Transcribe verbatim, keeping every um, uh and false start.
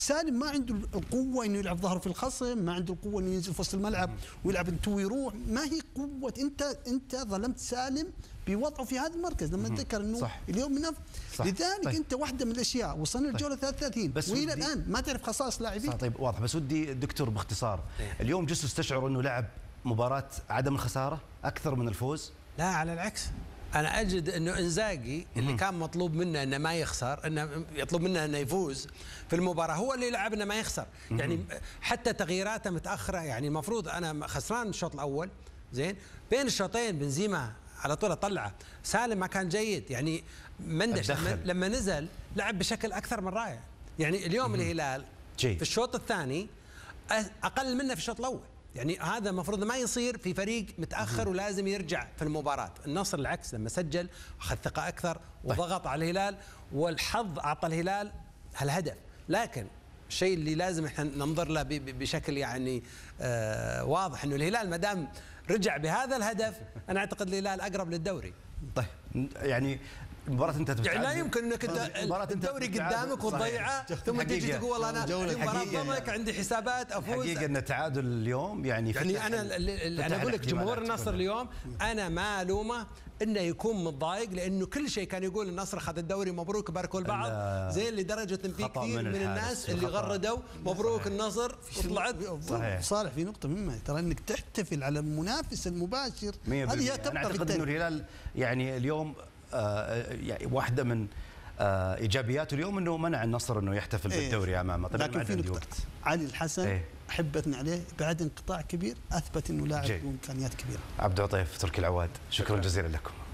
سالم ما عنده القوه انه يلعب ظهره في الخصم، ما عنده القوه انه ينزل في وسط الملعب ويلعب انتو ويروح، ما هي قوه. انت انت ظلمت سالم بوضعه في هذا المركز لما تذكر انه صح. اليوم من أف... لذلك طيب. انت واحده من الاشياء وصلنا طيب. الجوله ثلاثة وثلاثين والى الان ما تعرف خصائص لاعبين. طيب واضح، بس ودي دكتور باختصار اليوم جسوس تشعر انه لعب مباراه عدم الخساره اكثر من الفوز؟ لا على العكس، انا اجد انه انزاجي اللي كان مطلوب منه انه ما يخسر، انه يطلب منه انه يفوز في المباراه، هو اللي لعبنا ما يخسر. يعني حتى تغييراته متاخره، يعني المفروض انا خسران الشوط الاول زين، بين الشوطين بنزيما على طول اطلعه، سالم ما كان جيد، يعني مندش لما, لما نزل لعب بشكل اكثر من رائع. يعني اليوم الهلال في الشوط الثاني اقل منه في الشوط الاول، يعني هذا المفروض ما يصير في فريق متاخر ولازم يرجع في المباراه. النصر العكس لما سجل اخذ ثقه اكثر وضغط على الهلال، والحظ اعطى الهلال هالهدف. لكن الشيء اللي لازم احنا ننظر له بشكل يعني آه واضح انه الهلال ما دام رجع بهذا الهدف انا اعتقد الهلال اقرب للدوري. طيب يعني مباراة انت يعني لا يمكن انك انت الدوري قدامك وتضيعه ثم تجي تقول والله انا مباراة ضمك عندي حسابات افوز. حقيقة ان التعادل اليوم يعني يعني انا انا اقول لك جمهور النصر اليوم انا ما الومه انه يكون متضايق، لانه كل شيء كان يقول النصر اخذ الدوري مبروك باركوا البعض، زين لدرجه ان في كثير من الناس اللي غردوا مبروك النصر وطلعت. صالح في نقطه مهمه، ترى انك تحتفل على المنافس المباشر هذه تبقى. اعتقد انه الهلال يعني اليوم آه يعني واحده من آه ايجابياته اليوم انه منع النصر انه يحتفل إيه بالدوري امامه. طبعا لكن في نقطه علي الحسن إيه احب اثني عليه، بعد انقطاع كبير اثبت انه لاعب بامكانيات كبيره. عبد العطيف تركي العواد، شكرا جزيلا لكم.